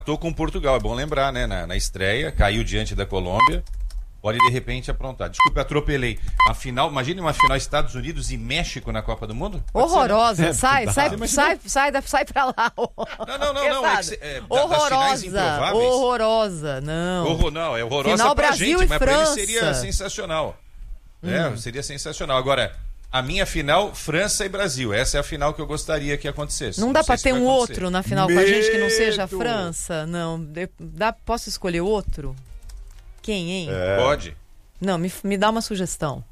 Tô com Portugal, é bom lembrar, né? Na estreia, caiu diante da Colômbia. Pode de repente aprontar. Desculpe, atropelei. A final, imagine uma final Estados Unidos e México na Copa do Mundo? Horrorosa. Sai pra lá. Não. Horrorosa. Horrorosa. Não, é horrorosa final pra Brasil gente, e mas França. pra ele seria sensacional. Seria sensacional. Agora, a minha final, França e Brasil. Essa é a final que eu gostaria que acontecesse. Não dá pra ter um outro na final com a gente que não seja a França? Não. Posso escolher outro? Quem, hein? Pode. Não, me dá uma sugestão.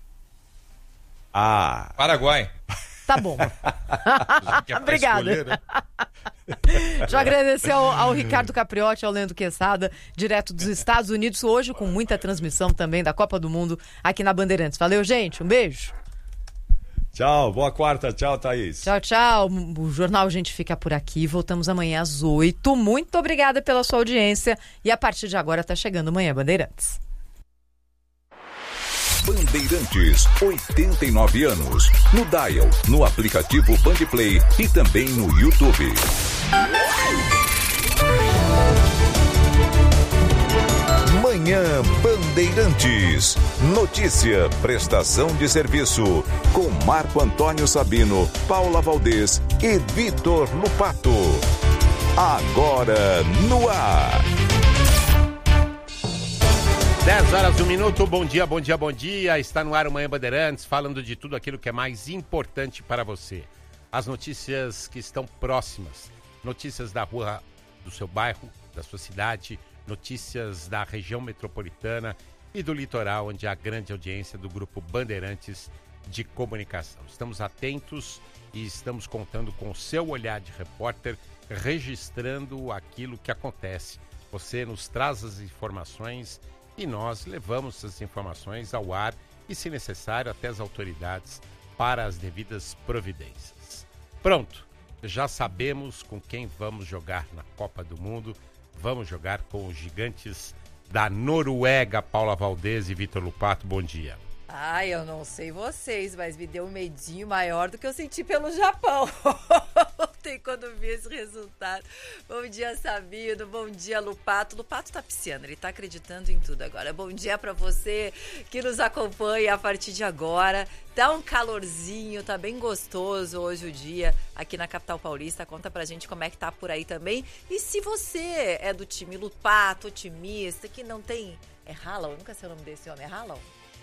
Paraguai. Tá bom. Obrigada. Escolher, né? Deixa eu agradecer ao Ricardo Capriotti, ao Leandro Quesada, direto dos Estados Unidos, hoje com muita transmissão também da Copa do Mundo aqui na Bandeirantes. Valeu, gente. Um beijo. Tchau, boa quarta. Tchau, Thaís. Tchau. O Jornal Gente fica por aqui. Voltamos amanhã às 8. Muito obrigada pela sua audiência. E a partir de agora tá chegando Manhã Bandeirantes. Bandeirantes, 89 anos. No Dial, no aplicativo Bandplay e também no YouTube. Manhã Bandeirantes. Notícia, prestação de serviço. Com Marco Antônio Sabino, Paula Valdez e Vitor Lupato. Agora no ar. 10h01. Bom dia. Está no ar o Manhã Bandeirantes, falando de tudo aquilo que é mais importante para você. As notícias que estão próximas. Notícias da rua do seu bairro, da sua cidade. Notícias da região metropolitana e do litoral, onde há grande audiência do Grupo Bandeirantes de Comunicação. Estamos atentos e estamos contando com o seu olhar de repórter, registrando aquilo que acontece. Você nos traz as informações e nós levamos essas informações ao ar e, se necessário, até as autoridades para as devidas providências. Pronto, já sabemos com quem vamos jogar na Copa do Mundo. Vamos jogar com os gigantes da Noruega. Paula Valdez e Vitor Lupato, bom dia. Eu não sei vocês, mas me deu um medinho maior do que eu senti pelo Japão. Ontem, quando vi esse resultado. Bom dia, Sabino. Bom dia, Lupato. Lupato tá pisciando, ele tá acreditando em tudo agora. Bom dia pra você que nos acompanha a partir de agora. Tá um calorzinho, tá bem gostoso hoje o dia aqui na capital paulista. Conta pra gente como é que tá por aí também. E se você é do time otimista, que não tem... É Haaland? Eu nunca sei o nome desse homem. É Haaland?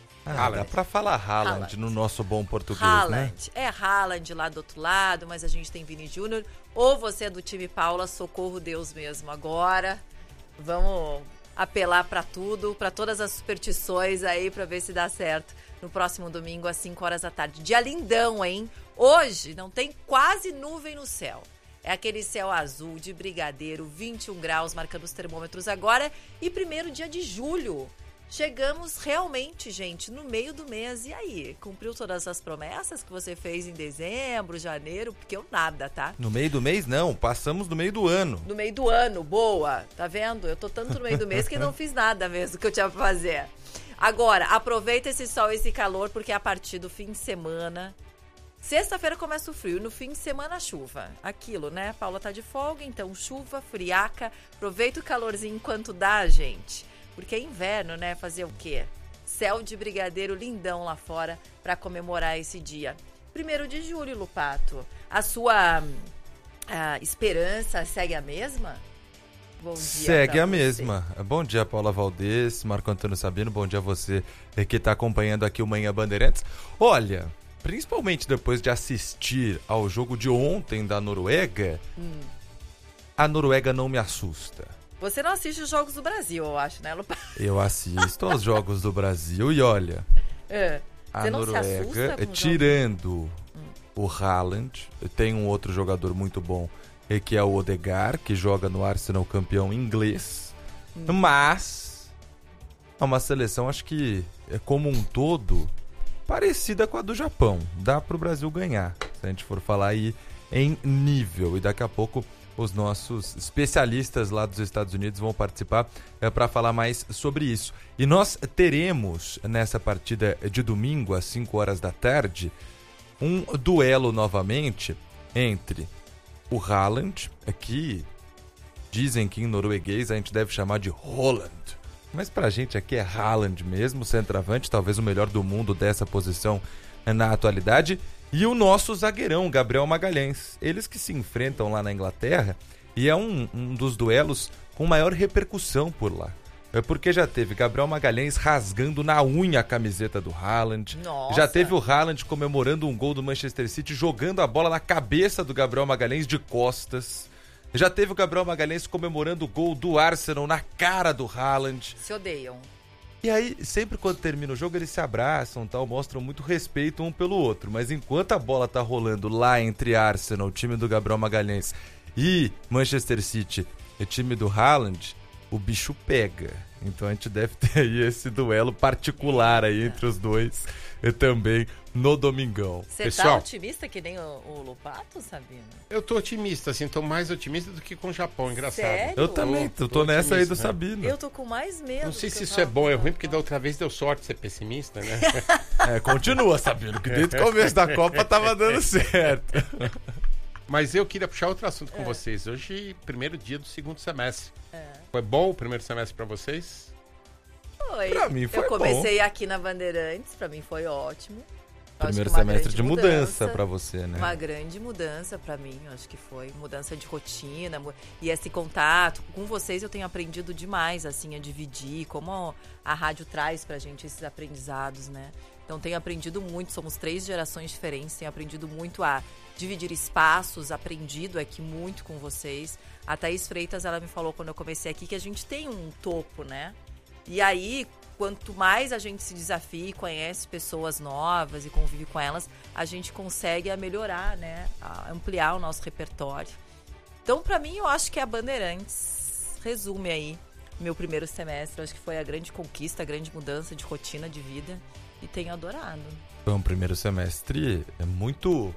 Dá pra falar Haaland no nosso bom português, Haaland, né? É Haaland lá do outro lado, mas a gente tem Vini Júnior. Ou você é do time Paula, socorro Deus mesmo. Agora, vamos apelar pra tudo, pra todas as superstições aí, pra ver se dá certo. No próximo domingo, às 5 horas da tarde. Dia lindão, hein? Hoje não tem quase nuvem no céu. É aquele céu azul de brigadeiro, 21 graus, marcando os termômetros agora. E 1º dia de julho. Chegamos realmente, gente, no meio do mês. E aí? Cumpriu todas as promessas que você fez em dezembro, janeiro? Porque eu nada, tá? No meio do mês, não. Passamos no meio do ano. No meio do ano, boa. Tá vendo? Eu tô tanto no meio do mês que não fiz nada mesmo que eu tinha pra fazer. Agora, aproveita esse sol, esse calor, porque a partir do fim de semana... Sexta-feira começa o frio, no fim de semana a chuva. Aquilo, né? Paula tá de folga, então chuva, friaca. Aproveita o calorzinho enquanto dá, gente. Porque é inverno, né? Fazer o quê? Céu de brigadeiro lindão lá fora para comemorar esse dia. 1º de julho, Lupato. A sua esperança segue a mesma? Bom dia. Segue a mesma. Bom dia, Paula Valdez, Marco Antônio Sabino. Bom dia a você que está acompanhando aqui o Manhã Bandeirantes. Olha, principalmente depois de assistir ao jogo de ontem da Noruega, a Noruega não me assusta. Você não assiste os Jogos do Brasil, eu acho, né, Lupato? Eu assisto aos Jogos do Brasil e olha, a Noruega, tirando o Haaland, tem um outro jogador muito bom, que é o Odegaard, que joga no Arsenal, campeão inglês, mas é uma seleção, acho que como um todo, parecida com a do Japão. Dá pro Brasil ganhar, se a gente for falar aí em nível, e daqui a pouco os nossos especialistas lá dos Estados Unidos vão participar para falar mais sobre isso. E nós teremos, nessa partida de domingo, às 5 horas da tarde, um duelo novamente entre o Haaland, que Dizem que em norueguês a gente deve chamar de Holland. Mas pra gente aqui é Haaland mesmo, centroavante, talvez o melhor do mundo dessa posição na atualidade. E o nosso zagueirão, Gabriel Magalhães. Eles que se enfrentam lá na Inglaterra e é um dos duelos com maior repercussão por lá. É porque já teve Gabriel Magalhães rasgando na unha a camiseta do Haaland. Nossa. Já teve o Haaland comemorando um gol do Manchester City, jogando a bola na cabeça do Gabriel Magalhães de costas. Já teve o Gabriel Magalhães comemorando o gol do Arsenal na cara do Haaland. Se odeiam. E aí, sempre quando termina o jogo, eles se abraçam, tal, mostram muito respeito um pelo outro. Mas enquanto a bola tá rolando lá entre Arsenal, o time do Gabriel Magalhães, e Manchester City, o time do Haaland, o bicho pega. Então a gente deve ter aí esse duelo particular aí entre os dois também no domingão. Você tá otimista que nem o Lopato, Sabino? Eu tô otimista, assim, tô mais otimista do que com o Japão, engraçado. Sério? Eu também, tô nessa aí do Sabino. Eu tô com mais medo. Não sei se isso é bom ou é ruim, porque da outra vez deu sorte ser pessimista, né? Continua, Sabino, que desde o começo da Copa tava dando certo. Mas eu queria puxar outro assunto com vocês. Hoje, primeiro dia do segundo semestre. Foi bom o primeiro semestre pra vocês? Foi. Pra mim foi Eu comecei aqui na Bandeirantes, pra mim foi ótimo. Primeiro semestre de mudança pra você, né? Uma grande mudança pra mim, acho que foi. Mudança de rotina. E esse contato com vocês eu tenho aprendido demais, assim, a dividir. Como a rádio traz pra gente esses aprendizados, né? Então tenho aprendido muito, somos 3 gerações diferentes. Tenho aprendido muito a dividir espaços, aprendido aqui muito com vocês. A Thaís Freitas, ela me falou quando eu comecei aqui que a gente tem um topo, né? E aí, quanto mais a gente se desafia e conhece pessoas novas e convive com elas, a gente consegue melhorar, né? A ampliar o nosso repertório. Então, pra mim, eu acho que a Bandeirantes resume aí meu primeiro semestre. Eu acho que foi a grande conquista, a grande mudança de rotina de vida e tenho adorado. Foi um primeiro semestre muito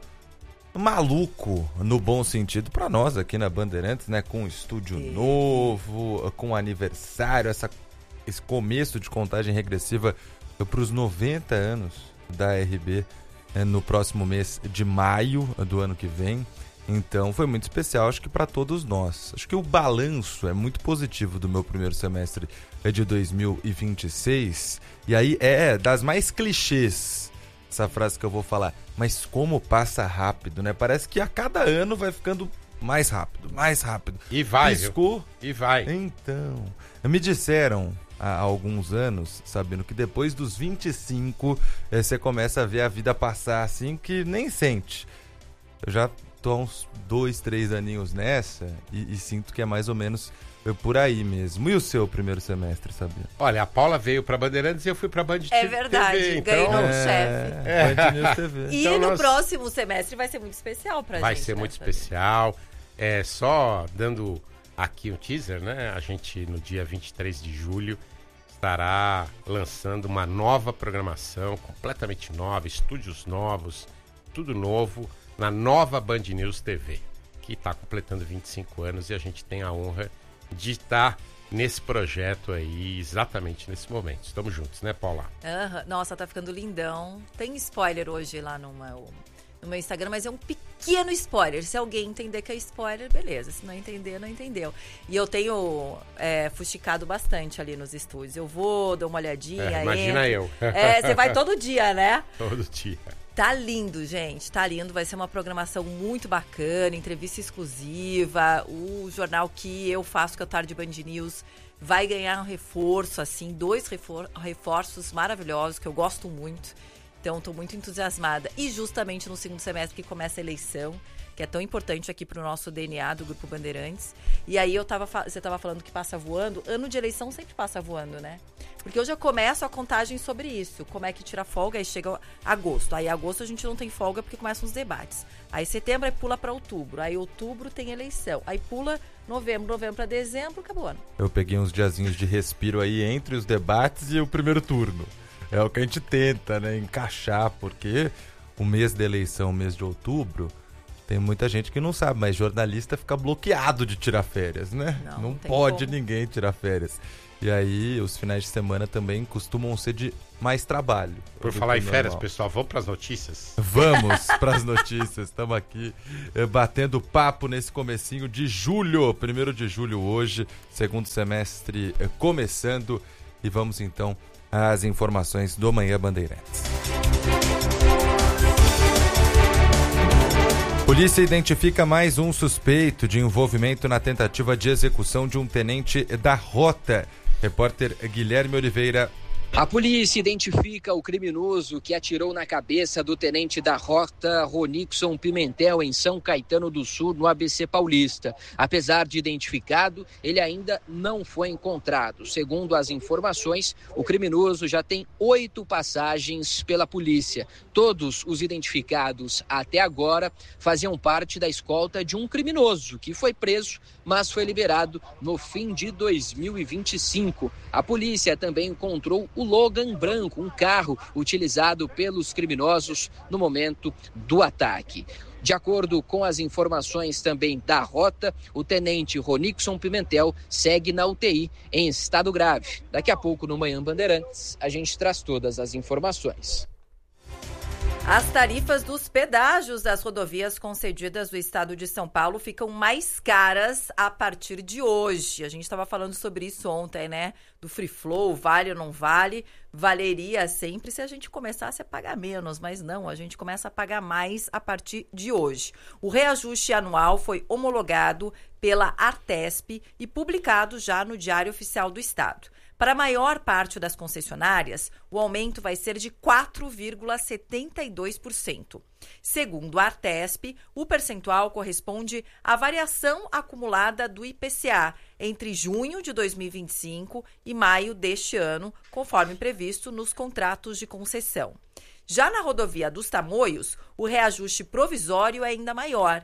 maluco, no bom sentido, pra nós aqui na Bandeirantes, né? Com estúdio novo, com aniversário, esse começo de contagem regressiva para os 90 anos da RB no próximo mês de maio do ano que vem. Então foi muito especial, acho que para todos nós. Acho que o balanço é muito positivo do meu primeiro semestre de 2026. E aí é das mais clichês essa frase que eu vou falar. Mas como passa rápido, né? Parece que a cada ano vai ficando mais rápido, mais rápido. E vai, Piscou. E vai. Então, me disseram há alguns anos, sabendo que depois dos 25 você começa a ver a vida passar assim que nem sente. Eu já tô há uns 2, 3 aninhos nessa e sinto que é mais ou menos por aí mesmo. E o seu primeiro semestre, sabia? Olha, a Paula veio pra Bandeirantes e eu fui pra Band TV. É verdade, ganhou um chefe. Band News TV. E então no próximo semestre vai ser muito especial pra gente. Vai ser muito especial. Só dando aqui um teaser, né? A gente, no dia 23 de julho, estará lançando uma nova programação, completamente nova, estúdios novos, tudo novo, na nova Band News TV, que está completando 25 anos e a gente tem a honra de estar nesse projeto aí, exatamente nesse momento. Estamos juntos, né, Paula? Nossa, tá ficando lindão. Tem spoiler hoje lá no meu Instagram, mas é um pequeno spoiler. Se alguém entender que é spoiler, beleza. Se não entender, não entendeu. E eu tenho fuxicado bastante ali nos estúdios. Eu vou, dou uma olhadinha. Imagina eu. Você vai todo dia, né? Todo dia. Tá lindo, gente. Tá lindo. Vai ser uma programação muito bacana, entrevista exclusiva. O jornal que eu faço, que é o Tarde Band News, vai ganhar um reforço, assim, 2 reforços maravilhosos, que eu gosto muito. Então, estou muito entusiasmada. E justamente no segundo semestre que começa a eleição, que é tão importante aqui para o nosso DNA do Grupo Bandeirantes. E aí você estava falando que passa voando. Ano de eleição sempre passa voando, né? Porque eu já começo a contagem sobre isso. Como é que tira folga, aí chega agosto. Aí agosto a gente não tem folga porque começam os debates. Aí setembro, aí pula para outubro. Aí outubro tem eleição. Aí pula novembro para dezembro, acabou o ano. Eu peguei uns diazinhos de respiro aí entre os debates e o primeiro turno. É o que a gente tenta, né, encaixar, porque o mês da eleição, o mês de outubro, tem muita gente que não sabe, mas jornalista fica bloqueado de tirar férias, né? Não pode ninguém tirar férias. E aí, os finais de semana também costumam ser de mais trabalho. Por falar em férias, pessoal, vamos para as notícias? Vamos para as notícias. Estamos aqui batendo papo nesse comecinho de julho. 1º de julho hoje, segundo semestre começando. E vamos então às informações do Manhã Bandeirantes. Polícia identifica mais um suspeito de envolvimento na tentativa de execução de um tenente da Rota. Repórter Guilherme Oliveira. A polícia identifica o criminoso que atirou na cabeça do tenente da Rota, Ronixon Pimentel, em São Caetano do Sul, no ABC Paulista. Apesar de identificado, ele ainda não foi encontrado. Segundo as informações, o criminoso já tem 8 passagens pela polícia. Todos os identificados até agora faziam parte da escolta de um criminoso que foi preso, mas foi liberado no fim de 2025. A polícia também encontrou o Logan branco, um carro utilizado pelos criminosos no momento do ataque. De acordo com as informações também da Rota, o tenente Ronixon Pimentel segue na UTI em estado grave. Daqui a pouco no Manhã Bandeirantes a gente traz todas as informações. As tarifas dos pedágios das rodovias concedidas do estado de São Paulo ficam mais caras a partir de hoje. A gente estava falando sobre isso ontem, né? Do Free Flow, vale ou não vale? Valeria sempre se a gente começasse a pagar menos, mas não, a gente começa a pagar mais a partir de hoje. O reajuste anual foi homologado pela Artesp e publicado já no Diário Oficial do Estado. Para a maior parte das concessionárias, o aumento vai ser de 4,72%. Segundo a Artesp, o percentual corresponde à variação acumulada do IPCA entre junho de 2025 e maio deste ano, conforme previsto nos contratos de concessão. Já na rodovia dos Tamoios, o reajuste provisório é ainda maior,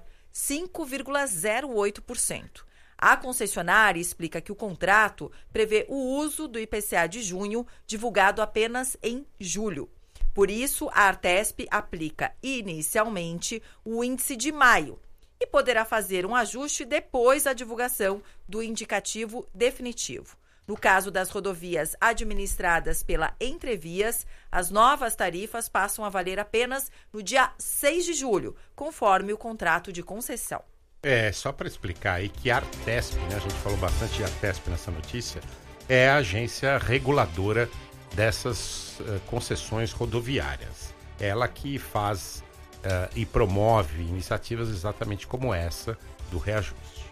5,08%. A concessionária explica que o contrato prevê o uso do IPCA de junho, divulgado apenas em julho. Por isso, a Artesp aplica inicialmente o índice de maio e poderá fazer um ajuste depois da divulgação do indicativo definitivo. No caso das rodovias administradas pela Entrevias, as novas tarifas passam a valer apenas no dia 6 de julho, conforme o contrato de concessão. Só para explicar aí que a Artesp, né, a gente falou bastante de Artesp nessa notícia, é a agência reguladora dessas concessões rodoviárias. Ela que faz e promove iniciativas exatamente como essa do reajuste.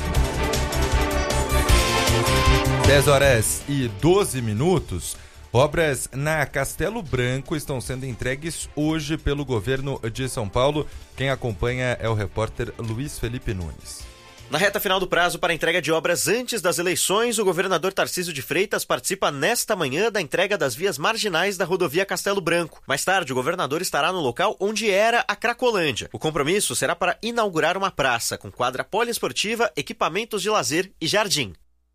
10h12. Obras na Castelo Branco estão sendo entregues hoje pelo governo de São Paulo. Quem acompanha é o repórter Luiz Felipe Nunes. Na reta final do prazo para a entrega de obras antes das eleições, o governador Tarcísio de Freitas participa nesta manhã da entrega das vias marginais da rodovia Castelo Branco. Mais tarde, o governador estará no local onde era a Cracolândia. O compromisso será para inaugurar uma praça com quadra poliesportiva, equipamentos de lazer e jardim.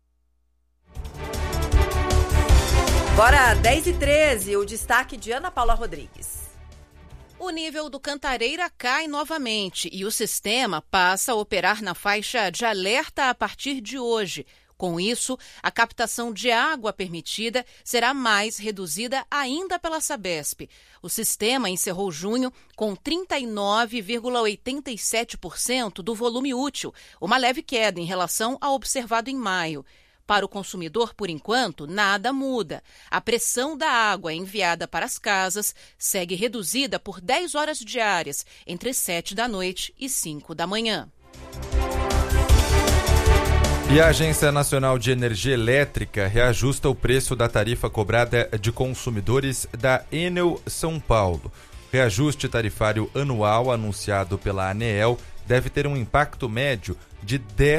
Agora, 10h13, o destaque de Ana Paula Rodrigues. O nível do Cantareira cai novamente e o sistema passa a operar na faixa de alerta a partir de hoje. Com isso, a captação de água permitida será mais reduzida ainda pela Sabesp. O sistema encerrou junho com 39,87% do volume útil, uma leve queda em relação ao observado em maio. Para o consumidor, por enquanto, nada muda. A pressão da água enviada para as casas segue reduzida por 10 horas diárias, entre 7 da noite e 5 da manhã. E a Agência Nacional de Energia Elétrica reajusta o preço da tarifa cobrada de consumidores da Enel São Paulo. O reajuste tarifário anual anunciado pela ANEEL deve ter um impacto médio de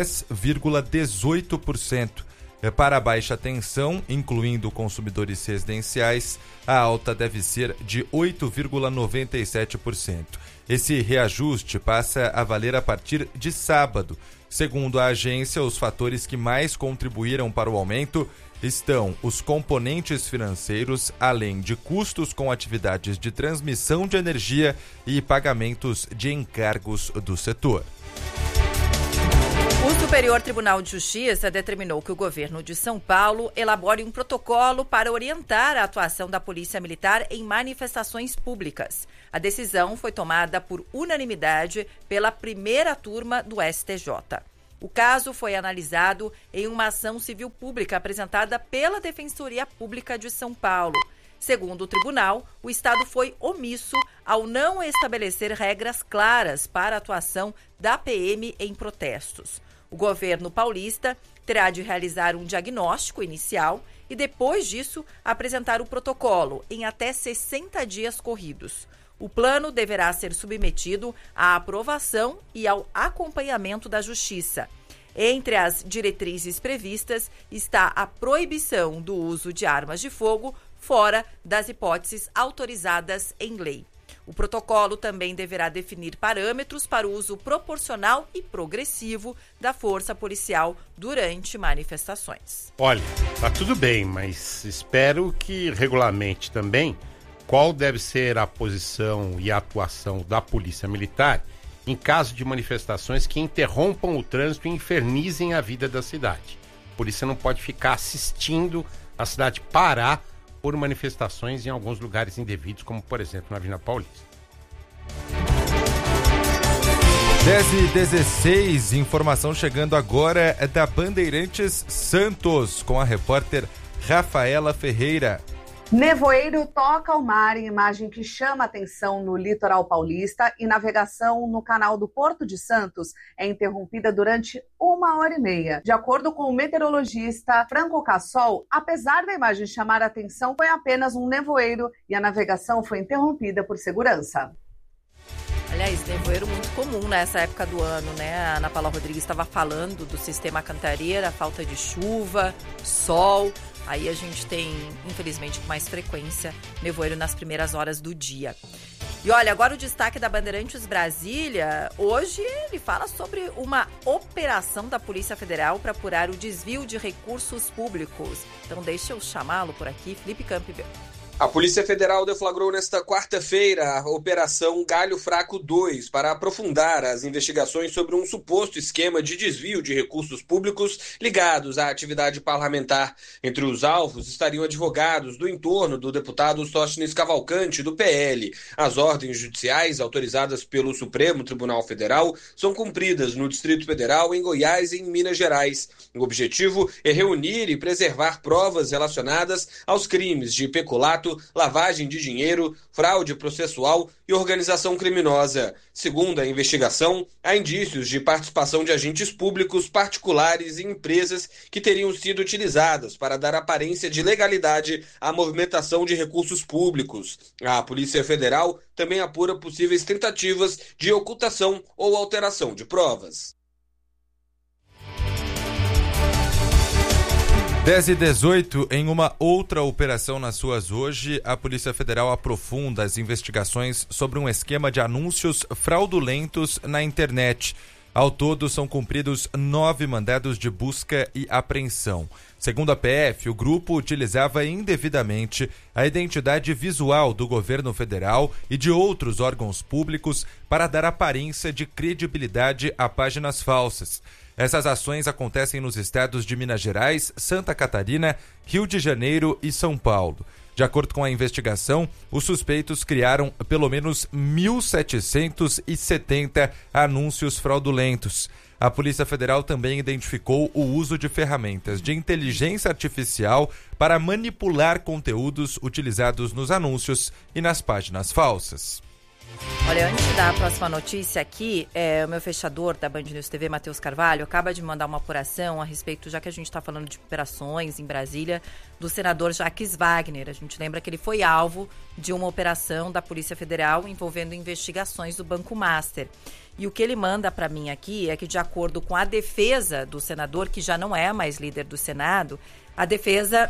10,18%. Para a baixa tensão, incluindo consumidores residenciais, a alta deve ser de 8,97%. Esse reajuste passa a valer a partir de sábado. Segundo a agência, os fatores que mais contribuíram para o aumento estão os componentes financeiros, além de custos com atividades de transmissão de energia e pagamentos de encargos do setor. O Superior Tribunal de Justiça determinou que o governo de São Paulo elabore um protocolo para orientar a atuação da Polícia Militar em manifestações públicas. A decisão foi tomada por unanimidade pela primeira turma do STJ. O caso foi analisado em uma ação civil pública apresentada pela Defensoria Pública de São Paulo. Segundo o tribunal, o Estado foi omisso ao não estabelecer regras claras para a atuação da PM em protestos. O governo paulista terá de realizar um diagnóstico inicial e, depois disso, apresentar o protocolo em até 60 dias corridos. O plano deverá ser submetido à aprovação e ao acompanhamento da Justiça. Entre as diretrizes previstas está a proibição do uso de armas de fogo fora das hipóteses autorizadas em lei. O protocolo também deverá definir parâmetros para o uso proporcional e progressivo da força policial durante manifestações. Olha, tá tudo bem, mas espero que regulamente também qual deve ser a posição e a atuação da Polícia Militar em caso de manifestações que interrompam o trânsito e infernizem a vida da cidade. A polícia não pode ficar assistindo a cidade parar por manifestações em alguns lugares indevidos, como, por exemplo, na Avenida Paulista. 10h16, informação chegando agora é da Bandeirantes Santos, com a repórter Rafaela Ferreira. Nevoeiro toca o mar em imagem que chama atenção no litoral paulista e navegação no canal do Porto de Santos é interrompida durante 1h30. De acordo com o meteorologista Franco Cassol, apesar da imagem chamar a atenção, foi apenas um nevoeiro e a navegação foi interrompida por segurança. Aliás, nevoeiro muito comum nessa época do ano, né? A Ana Paula Rodrigues estava falando do sistema Cantareira, falta de chuva, sol. Aí a gente tem, infelizmente, com mais frequência, nevoeiro nas primeiras horas do dia. E olha, agora o destaque da Bandeirantes Brasília. Hoje ele fala sobre uma operação da Polícia Federal para apurar o desvio de recursos públicos. Então deixa eu chamá-lo por aqui, Felipe Campbell. A Polícia Federal deflagrou nesta quarta-feira a Operação Galho Fraco 2 para aprofundar as investigações sobre um suposto esquema de desvio de recursos públicos ligados à atividade parlamentar. Entre os alvos estariam advogados do entorno do deputado Sóstenes Cavalcante, do PL. As ordens judiciais autorizadas pelo Supremo Tribunal Federal são cumpridas no Distrito Federal, em Goiás e em Minas Gerais. O objetivo é reunir e preservar provas relacionadas aos crimes de peculato, lavagem de dinheiro, fraude processual e organização criminosa. Segundo a investigação, há indícios de participação de agentes públicos, particulares e empresas que teriam sido utilizadas para dar aparência de legalidade à movimentação de recursos públicos. A Polícia Federal também apura possíveis tentativas de ocultação ou alteração de provas. 10h18, em uma outra operação nas ruas hoje, a Polícia Federal aprofunda as investigações sobre um esquema de anúncios fraudulentos na internet. Ao todo, são cumpridos 9 mandados de busca e apreensão. Segundo a PF, o grupo utilizava indevidamente a identidade visual do governo federal e de outros órgãos públicos para dar aparência de credibilidade a páginas falsas. Essas ações acontecem nos estados de Minas Gerais, Santa Catarina, Rio de Janeiro e São Paulo. De acordo com a investigação, os suspeitos criaram pelo menos 1.770 anúncios fraudulentos. A Polícia Federal também identificou o uso de ferramentas de inteligência artificial para manipular conteúdos utilizados nos anúncios e nas páginas falsas. Olha, antes da próxima notícia aqui, o meu fechador da Band News TV, Matheus Carvalho, acaba de mandar uma apuração a respeito, já que a gente está falando de operações em Brasília, do senador Jacques Wagner. A gente lembra que ele foi alvo de uma operação da Polícia Federal envolvendo investigações do Banco Master. E o que ele manda para mim aqui é que, de acordo com a defesa do senador, que já não é mais líder do Senado, a defesa,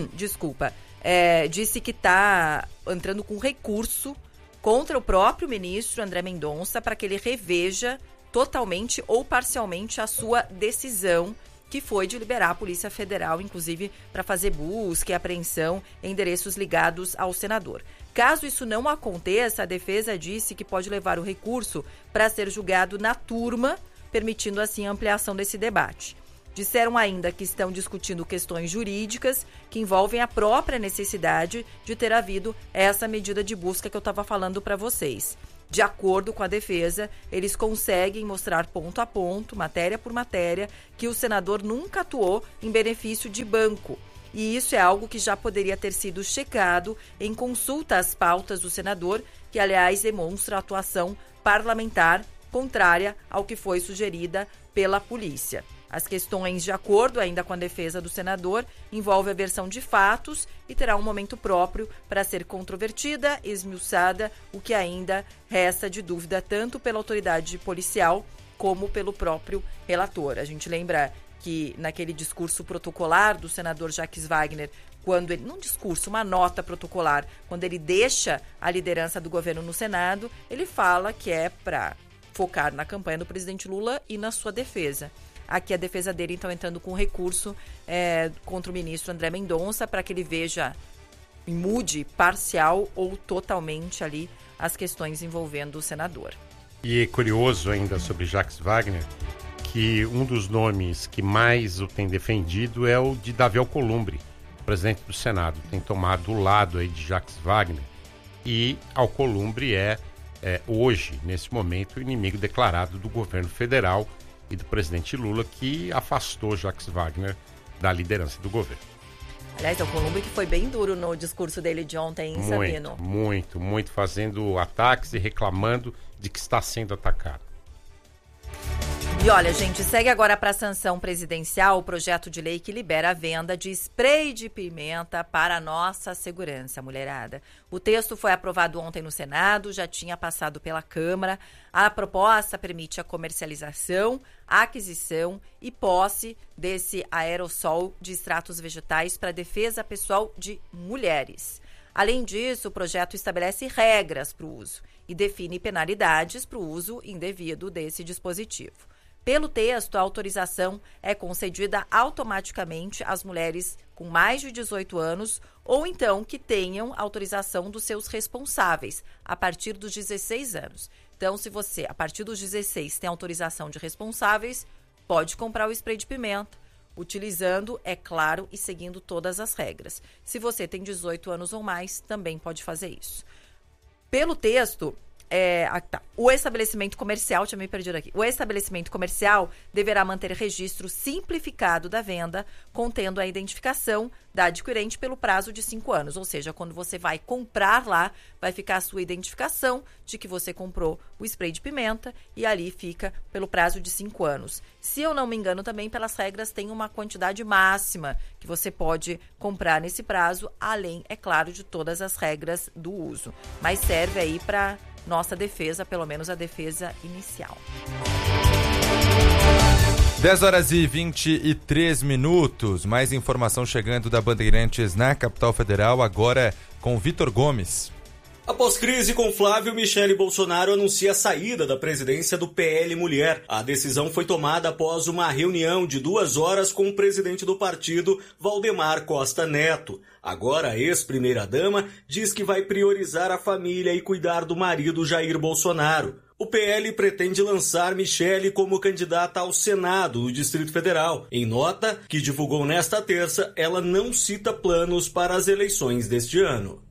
disse que está entrando com recurso contra o próprio ministro André Mendonça para que ele reveja totalmente ou parcialmente a sua decisão, que foi de liberar a Polícia Federal, inclusive para fazer busca e apreensão em endereços ligados ao senador. Caso isso não aconteça, a defesa disse que pode levar o recurso para ser julgado na turma permitindo assim a ampliação desse debate. Disseram ainda que estão discutindo questões jurídicas que envolvem a própria necessidade de ter havido essa medida de busca que eu estava falando para vocês. De acordo com a defesa, eles conseguem mostrar ponto a ponto, matéria por matéria, que o senador nunca atuou em benefício de banco. E isso é algo que já poderia ter sido checado em consulta às pautas do senador, que, aliás, demonstra a atuação parlamentar contrária ao que foi sugerida pela polícia. As questões, de acordo ainda com a defesa do senador, envolvem a versão de fatos e terá um momento próprio para ser controvertida, esmiuçada, o que ainda resta de dúvida tanto pela autoridade policial como pelo próprio relator. A gente lembra que naquele discurso protocolar do senador Jacques Wagner, quando ele, num discurso, uma nota protocolar, quando ele deixa a liderança do governo no Senado, ele fala que é para focar na campanha do presidente Lula e na sua defesa. Aqui a defesa dele, então, entrando com recurso contra o ministro André Mendonça para que ele veja, mude parcial ou totalmente ali as questões envolvendo o senador. E é curioso ainda sobre Jacques Wagner, que um dos nomes que mais o tem defendido é o de Davi Alcolumbre, presidente do Senado. Tem tomado o lado aí de Jacques Wagner. E Alcolumbre é hoje, nesse momento, o inimigo declarado do governo federal e do presidente Lula, que afastou Jacques Wagner da liderança do governo. Aliás, é o Alcolumbre que foi bem duro no discurso dele de ontem, hein, Sabino? Muito, fazendo ataques e reclamando de que está sendo atacado. E olha, gente, segue agora para a sanção presidencial o projeto de lei que libera a venda de spray de pimenta para a nossa segurança, mulherada. O texto foi aprovado ontem no Senado, já tinha passado pela Câmara. A proposta permite a comercialização, aquisição e posse desse aerossol de extratos vegetais para defesa pessoal de mulheres. Além disso, o projeto estabelece regras para o uso e define penalidades para o uso indevido desse dispositivo. Pelo texto, a autorização é concedida automaticamente às mulheres com mais de 18 anos ou então que tenham autorização dos seus responsáveis a partir dos 16 anos. Então, se você, a partir dos 16, tem autorização de responsáveis, pode comprar o spray de pimenta, utilizando, é claro, e seguindo todas as regras. Se você tem 18 anos ou mais, também pode fazer isso. Pelo texto, o estabelecimento comercial, tinha me perdido aqui. O estabelecimento comercial deverá manter registro simplificado da venda, contendo a identificação da adquirente pelo prazo de 5 anos. Ou seja, quando você vai comprar lá, vai ficar a sua identificação de que você comprou o spray de pimenta e ali fica pelo prazo de 5 anos. Se eu não me engano, também pelas regras tem uma quantidade máxima que você pode comprar nesse prazo, além, é claro, de todas as regras do uso. Mas serve aí para nossa defesa, pelo menos a defesa inicial. 10h23. Mais informação chegando da Bandeirantes na capital federal, agora com Vitor Gomes. Após crise com Flávio, Michele Bolsonaro anuncia a saída da presidência do PL Mulher. A decisão foi tomada após uma reunião de 2 horas com o presidente do partido, Valdemar Costa Neto. Agora, a ex-primeira-dama diz que vai priorizar a família e cuidar do marido Jair Bolsonaro. O PL pretende lançar Michele como candidata ao Senado do Distrito Federal. Em nota que divulgou nesta terça, ela não cita planos para as eleições deste ano.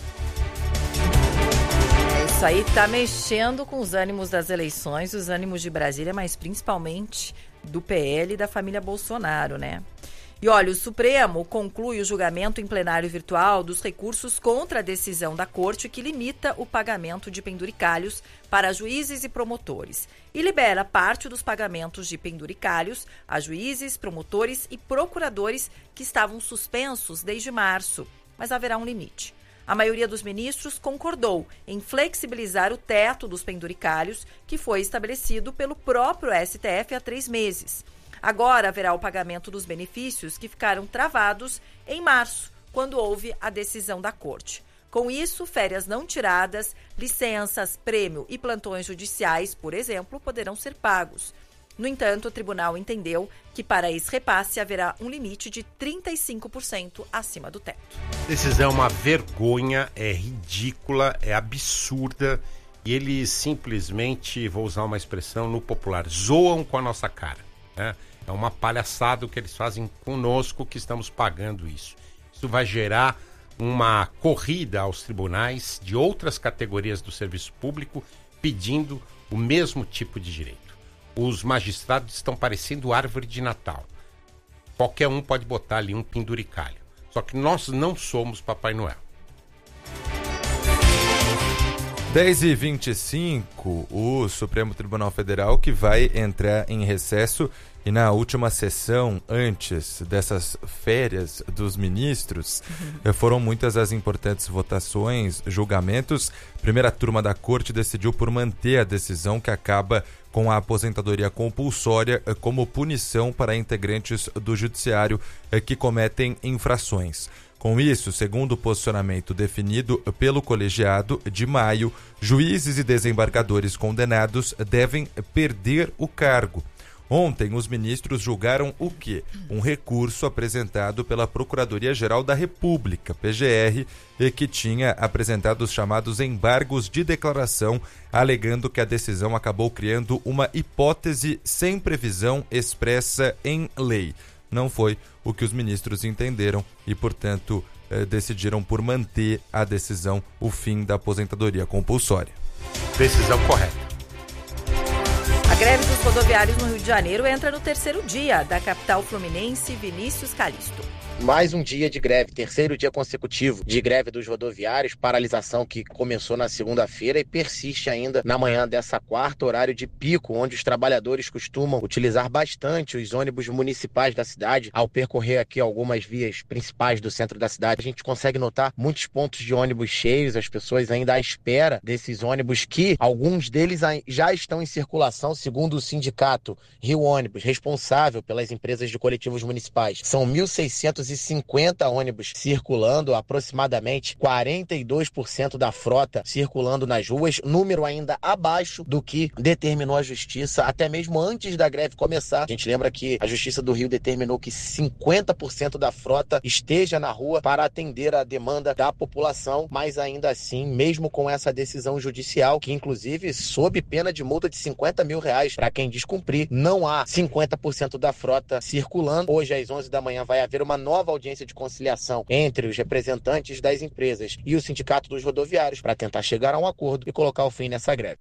Isso aí tá mexendo com os ânimos das eleições, os ânimos de Brasília, mas principalmente do PL e da família Bolsonaro, né? E olha, o Supremo conclui o julgamento em plenário virtual dos recursos contra a decisão da Corte que limita o pagamento de penduricalhos para juízes e promotores e libera parte dos pagamentos de penduricalhos a juízes, promotores e procuradores que estavam suspensos desde março, mas haverá um limite. A maioria dos ministros concordou em flexibilizar o teto dos penduricalhos, que foi estabelecido pelo próprio STF há 3 meses. Agora haverá o pagamento dos benefícios que ficaram travados em março, quando houve a decisão da Corte. Com isso, férias não tiradas, licenças, prêmio e plantões judiciais, por exemplo, poderão ser pagos. No entanto, o tribunal entendeu que para esse repasse haverá um limite de 35% acima do teto. A decisão é uma vergonha, é ridícula, é absurda e eles simplesmente, vou usar uma expressão no popular, zoam com a nossa cara, né? É uma palhaçada o que eles fazem conosco, que estamos pagando isso. Isso vai gerar uma corrida aos tribunais de outras categorias do serviço público pedindo o mesmo tipo de direito. Os magistrados estão parecendo árvore de Natal. Qualquer um pode botar ali um penduricalho. Só que nós não somos Papai Noel. 10h25, o Supremo Tribunal Federal, que vai entrar em recesso, e na última sessão, antes dessas férias dos ministros, foram muitas as importantes votações, julgamentos. Primeira turma da Corte decidiu por manter a decisão que acaba com a aposentadoria compulsória como punição para integrantes do Judiciário que cometem infrações. Com isso, segundo o posicionamento definido pelo colegiado de maio, juízes e desembargadores condenados devem perder o cargo. Ontem, os ministros julgaram o quê? Um recurso apresentado pela Procuradoria-Geral da República, PGR, que tinha apresentado os chamados embargos de declaração, alegando que a decisão acabou criando uma hipótese sem previsão expressa em lei. Não foi o que os ministros entenderam e, portanto, decidiram por manter a decisão, o fim da aposentadoria compulsória. Decisão correta. A greve dos rodoviários no Rio de Janeiro entra no terceiro dia. Da capital fluminense, Vinícius Calixto. Mais um dia de greve, terceiro dia consecutivo de greve dos rodoviários, paralisação que começou na segunda-feira e persiste ainda na manhã dessa quarta, horário de pico, onde os trabalhadores costumam utilizar bastante os ônibus municipais da cidade. Ao percorrer aqui algumas vias principais do centro da cidade, a gente consegue notar muitos pontos de ônibus cheios, as pessoas ainda à espera desses ônibus, que alguns deles já estão em circulação, segundo o sindicato Rio Ônibus, responsável pelas empresas de coletivos municipais. São 1.650 ônibus circulando, aproximadamente 42% da frota circulando nas ruas, número ainda abaixo do que determinou a Justiça, até mesmo antes da greve começar. A gente lembra que a Justiça do Rio determinou que 50% da frota esteja na rua para atender a demanda da população, mas ainda assim, mesmo com essa decisão judicial, que inclusive sob pena de multa de R$50 mil para quem descumprir, não há 50% da frota circulando. Hoje, às 11 da manhã, vai haver uma nova audiência de conciliação entre os representantes das empresas e o Sindicato dos Rodoviários para tentar chegar a um acordo e colocar o fim nessa greve.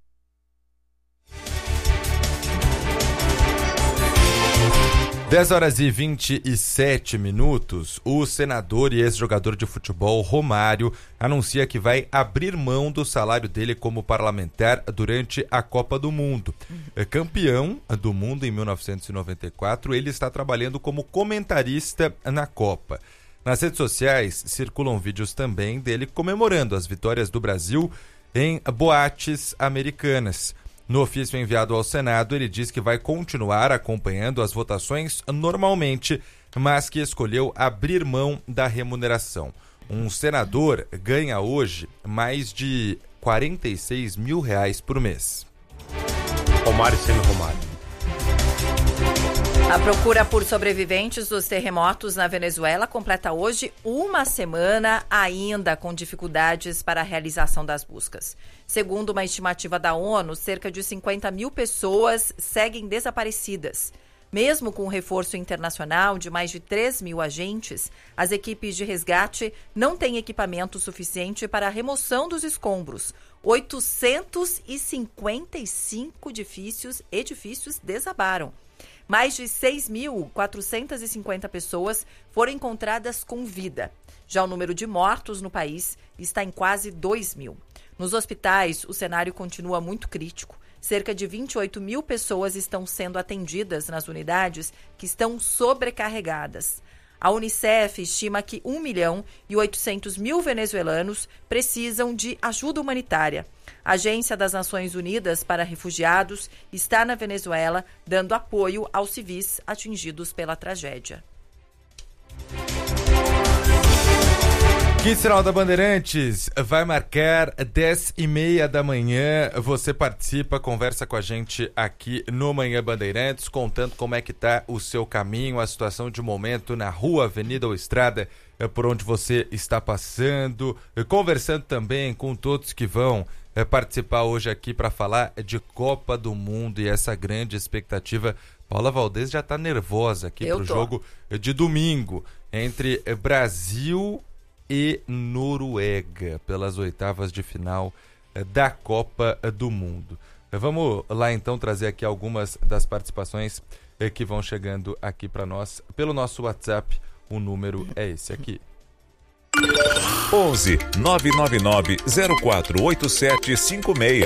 Dez horas e 27 minutos, o senador e ex-jogador de futebol Romário anuncia que vai abrir mão do salário dele como parlamentar durante a Copa do Mundo. Campeão do mundo em 1994, ele está trabalhando como comentarista na Copa. Nas redes sociais circulam vídeos também dele comemorando as vitórias do Brasil em boates americanas. No ofício enviado ao Senado, ele diz que vai continuar acompanhando as votações normalmente, mas que escolheu abrir mão da remuneração. Um senador ganha hoje mais de R$46 mil por mês. Romário sendo Romário. A procura por sobreviventes dos terremotos na Venezuela completa hoje uma semana, ainda com dificuldades para a realização das buscas. Segundo uma estimativa da ONU, cerca de 50 mil pessoas seguem desaparecidas. Mesmo com um reforço internacional de mais de 3 mil agentes, as equipes de resgate não têm equipamento suficiente para a remoção dos escombros. 855 edifícios desabaram. Mais de 6.450 pessoas foram encontradas com vida. Já o número de mortos no país está em quase 2 mil. Nos hospitais, o cenário continua muito crítico. Cerca de 28 mil pessoas estão sendo atendidas nas unidades que estão sobrecarregadas. A Unicef estima que 1.800.000 venezuelanos precisam de ajuda humanitária. A Agência das Nações Unidas para Refugiados está na Venezuela dando apoio aos civis atingidos pela tragédia. Que Sinal da Bandeirantes vai marcar 10h30 da manhã. Você participa, conversa com a gente aqui no Manhã Bandeirantes, contando como é que tá o seu caminho, a situação de momento na rua, avenida ou estrada, por onde você está passando, conversando também com todos que vão participar hoje aqui para falar de Copa do Mundo e essa grande expectativa. Paula Valdez já está nervosa aqui pro jogo de domingo entre Brasil e Noruega pelas oitavas de final da Copa do Mundo. Vamos lá então trazer aqui algumas das participações que vão chegando aqui para nós pelo nosso WhatsApp. O número é esse aqui. 11 999 048756.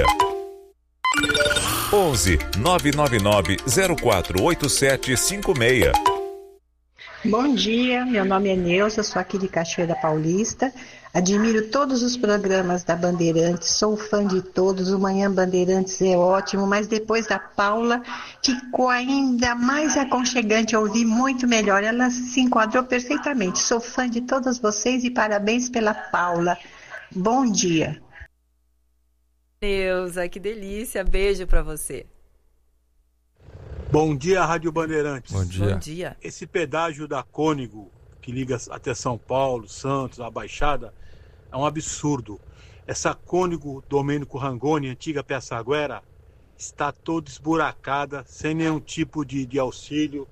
11 999 048756. Bom dia, meu nome é Neuza, sou aqui de Cachoeira Paulista, admiro todos os programas da Bandeirantes, sou fã de todos, o Manhã Bandeirantes é ótimo, mas depois da Paula ficou ainda mais aconchegante, ouvi muito melhor, ela se enquadrou perfeitamente, sou fã de todos vocês e parabéns pela Paula, bom dia. Neuza, que delícia, beijo pra você. Bom dia, Rádio Bandeirantes. Bom dia. Bom dia. Esse pedágio da Cônigo, que liga até São Paulo, Santos, a Baixada, é um absurdo. Essa Cônigo Domênico Rangoni, antiga Piaçaguera, está toda esburacada, sem nenhum tipo de auxílio.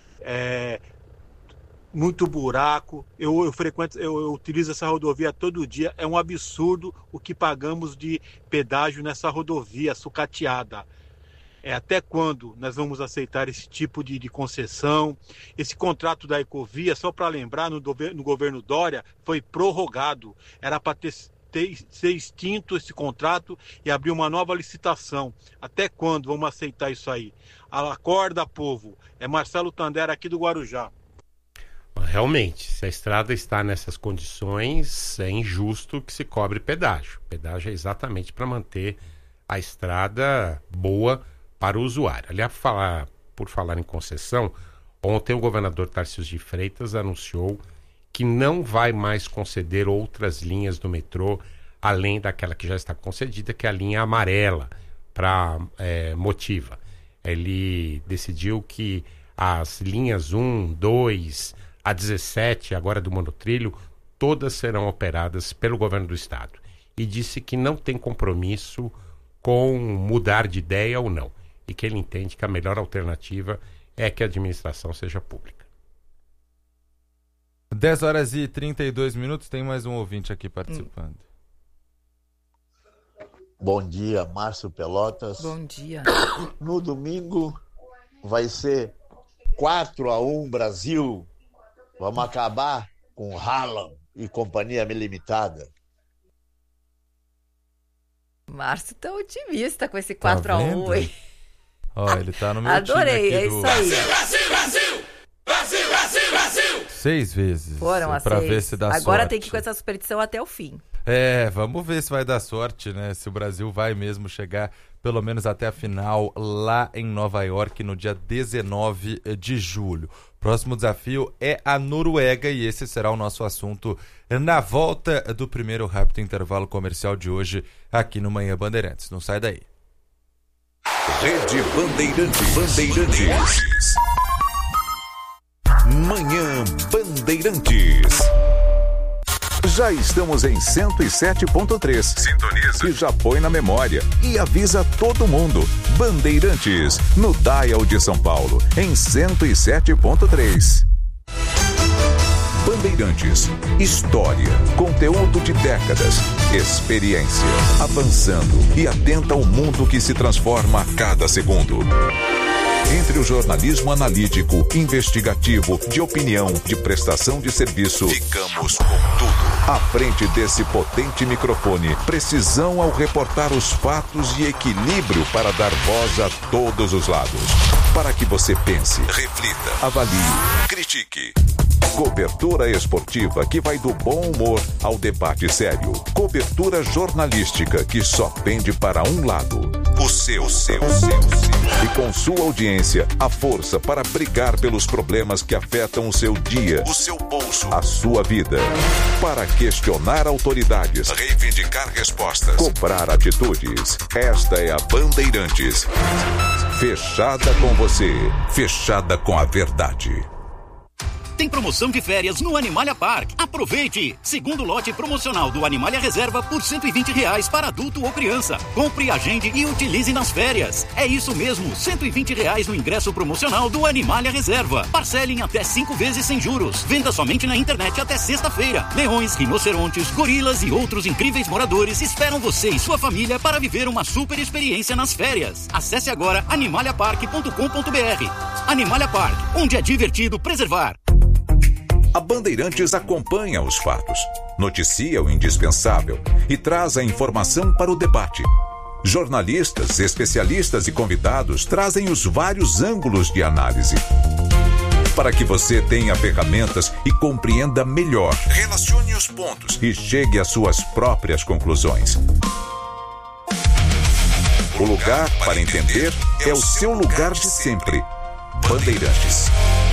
Muito buraco. Eu utilizo essa rodovia todo dia. É um absurdo o que pagamos de pedágio nessa rodovia sucateada. Até quando nós vamos aceitar esse tipo de concessão? Esse contrato da Ecovia, só para lembrar, no governo Dória, foi prorrogado. Era para ser extinto esse contrato e abrir uma nova licitação. Até quando vamos aceitar isso aí? Acorda, povo. É Marcelo Tandera aqui do Guarujá. Realmente, se a estrada está nessas condições, é injusto que se cobre pedágio. Pedágio é exatamente para manter a estrada boa para o usuário. Aliás, por falar em concessão, ontem o governador Tarcísio de Freitas anunciou que não vai mais conceder outras linhas do metrô, além daquela que já está concedida, que é a linha amarela para Motiva. Ele decidiu que as linhas 1, 2, a 17, agora do monotrilho, todas serão operadas pelo governo do estado. E disse que não tem compromisso com mudar de ideia ou não. E que ele entende que a melhor alternativa é que a administração seja pública. 10h32, tem mais um ouvinte aqui participando. Bom dia, Márcio Pelotas. Bom dia. No domingo vai ser 4-1 Brasil. Vamos acabar com Haaland e companhia limitada. Márcio tá otimista com esse 4-1, hein? Ó, ele tá no meu Adorei, time aqui é isso aí. Brasil, Brasil! Brasil, Brasil, Brasil! 6 vezes. Foram as pra 6. ver se dá Agora sorte. tem que ir com essa superstição até o fim. Vamos ver se vai dar sorte, né? Se o Brasil vai mesmo chegar pelo menos até a final lá em Nova York no dia 19 de julho. Próximo desafio é a Noruega e esse será o nosso assunto na volta do primeiro rápido intervalo comercial de hoje aqui no Manhã Bandeirantes. Não sai daí. Rede Bandeirantes. Manhã Bandeirantes. Já estamos em 107.3. Sintoniza. E já põe na memória. E avisa todo mundo. Bandeirantes, no Dial de São Paulo, em 107.3. Bandeirantes. História. Conteúdo de décadas. Experiência. Avançando e atenta ao mundo que se transforma a cada segundo. Entre o jornalismo analítico, investigativo, de opinião, de prestação de serviço, ficamos com tudo. À frente desse potente microfone, precisão ao reportar os fatos e equilíbrio para dar voz a todos os lados. Para que você pense, reflita, avalie, critique. Cobertura esportiva que vai do bom humor ao debate sério. Cobertura jornalística que só pende para um lado. O seu. E com sua audiência, a força para brigar pelos problemas que afetam o seu dia, o seu bolso, a sua vida. Para questionar autoridades, reivindicar respostas, cobrar atitudes. Esta é a Bandeirantes. Fechada com você, fechada com a verdade. Tem promoção de férias no Animalia Park. Aproveite! Segundo lote promocional do Animalia Reserva por R$120 para adulto ou criança. Compre, agende e utilize nas férias. É isso mesmo, R$120 no ingresso promocional do Animalia Reserva. Parcelem até 5 vezes sem juros. Venda somente na internet até sexta-feira. Leões, rinocerontes, gorilas e outros incríveis moradores esperam você e sua família para viver uma super experiência nas férias. Acesse agora animaliapark.com.br. Animalia Park, onde é divertido preservar. A Bandeirantes acompanha os fatos, noticia o indispensável e traz a informação para o debate. Jornalistas, especialistas e convidados trazem os vários ângulos de análise. Para que você tenha ferramentas e compreenda melhor, relacione os pontos e chegue às suas próprias conclusões. O lugar para entender é o seu lugar de sempre. Bandeirantes.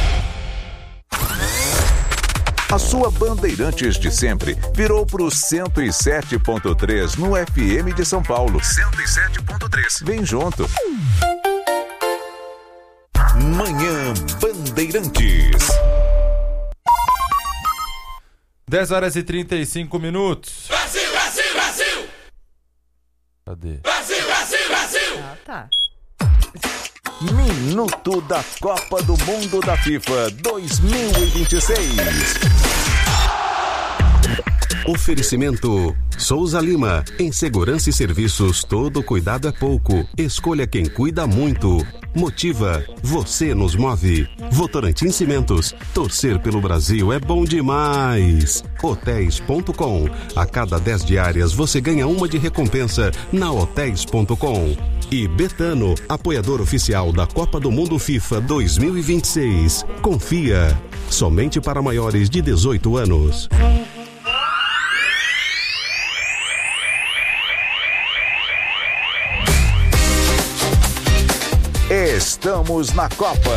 A sua Bandeirantes de sempre virou pro 107.3 no FM de São Paulo. 107.3. Vem junto. Manhã Bandeirantes. 10h35. Brasil, Brasil, Brasil! Cadê? Brasil, Brasil, Brasil! Ah, tá. Minuto da Copa do Mundo da FIFA 2026. Oferecimento Souza Lima. Em segurança e serviços, todo cuidado é pouco. Escolha quem cuida muito. Motiva. Você nos move. Votorantim Cimentos. Torcer pelo Brasil é bom demais. Hotéis.com. A cada 10 diárias você ganha uma de recompensa na Hotéis.com. E Betano, apoiador oficial da Copa do Mundo FIFA 2026. Confia. Somente para maiores de 18 anos. Estamos na Copa.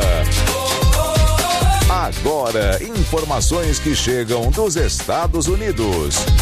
Agora, informações que chegam dos Estados Unidos.